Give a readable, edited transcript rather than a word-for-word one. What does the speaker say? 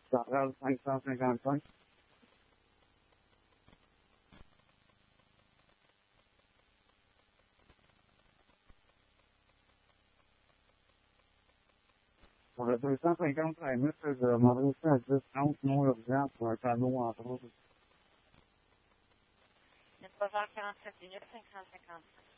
Sorel 555. Pour le 255 000, je demanderais aussi un 10 ounces non urgent pour un tableau en trouble. Il y a 3h47 minutes, 555.